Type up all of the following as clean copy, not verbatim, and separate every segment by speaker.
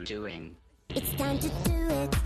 Speaker 1: doing?
Speaker 2: It's time to do it.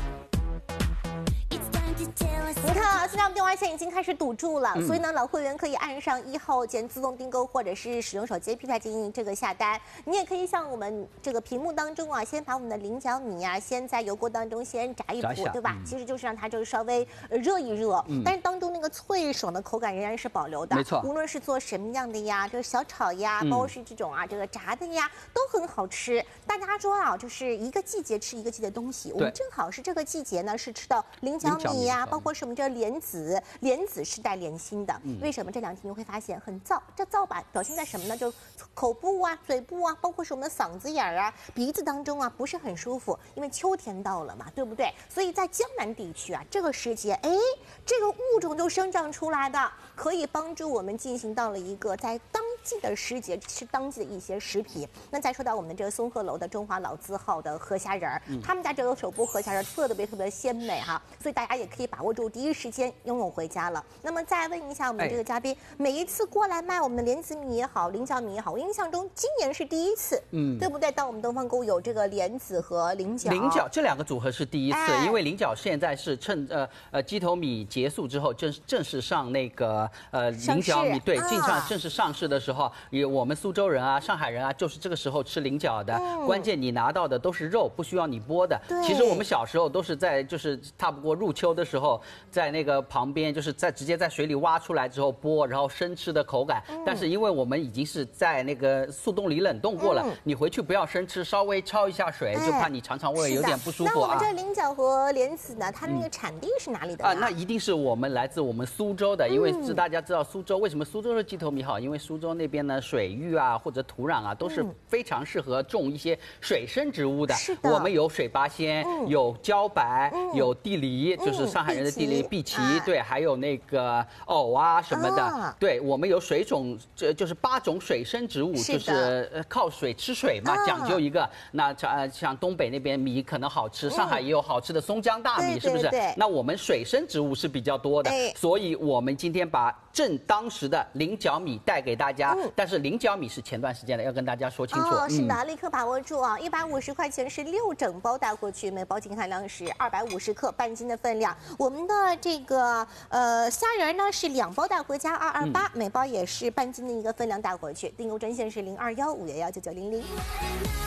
Speaker 2: It's time to tell us.
Speaker 3: 你看啊，现在我们电话线已经开始堵住了，所以呢，老会员可以按上1号键自动订购，或者是使用手机 APP 进行这个下单。你也可以像我们这个屏幕当中啊，先把我们的菱角米啊，先在油锅当中先炸一步，对吧？其实就是让它就是稍微热一热，但是当中那个脆爽的口感仍然是保留的。
Speaker 4: 没错，
Speaker 3: 无论是做什么样的呀，这个小炒呀，包括是这种啊，这个炸的呀，都很好吃。大家说啊，就是一个季节吃一个季节的东西，我们正好是这个季节呢，是吃到菱角米呀，包括是我们这个莲子，莲子是带莲心的。为什么这2天你会发现很燥？这燥吧表现在什么呢？就口部啊、嘴部啊，包括是我们的嗓子眼儿啊、鼻子当中啊，不是很舒服。因为秋天到了嘛，对不对？所以在江南地区啊，这个时节，哎，这个物种就生长出来的，可以帮助我们进行到了一个在当季的时节吃当季的一些食品。那再说到我们这个松鹤楼的中华老字号的河虾仁儿，他们家这个手剥河虾仁特别鲜美哈，所以大家也可以把握住第一时间拥有回家了。那么再问一下我们这个嘉宾，每一次过来卖我们的莲子米也好，菱角米也好，我印象中今年是第一次，对不对？当我们东方购有这个莲子和菱角，
Speaker 4: 菱角这2个组合是第一次，因为菱角现在是趁鸡头米结束之后正式上那个菱角米，对，正式上市的时候，我们苏州人啊、上海人啊，就是这个时候吃菱角的。关键你拿到的都是肉，不需要你剥的。其实我们小时候都是在就是差不多入秋的时候，在那个旁边就是直接在水里挖出来之后剥，然后生吃的口感。但是因为我们已经是在那个速冻里冷冻过了，你回去不要生吃，稍微焯一下水，就怕你尝胃有点不舒服啊。
Speaker 3: 那我们这菱角和莲子呢，它那个产地是哪里的啊？
Speaker 4: 那一定是来自我们苏州的，因为大家知道苏州为什么苏州是鸡头米好？因为苏州那边呢水域啊或者土壤啊都是非常适合种一些水生植物的。
Speaker 3: 是的，
Speaker 4: 我们有水八仙，有茭白，有地梨，就是上海人的地梨、碧琪，对，还有那个藕啊什么的。对，我们有水种，就是8种水生植物，就是靠水吃水嘛，讲究一个。那像东北那边米可能好吃，上海也有好吃的松江大米，是不是？那我们水生植物是比较多的，所以我们今天把当时的菱角米带给大家。但是菱角米是前段时间的，要跟大家说清楚。
Speaker 3: 是的，立刻把握住啊！150块钱是6整包带过去，每包净含量是250克，半斤的分量。我们的这个虾仁呢是2包带回家228，每包也是半斤的一个分量带回去。订购专线是0215119900。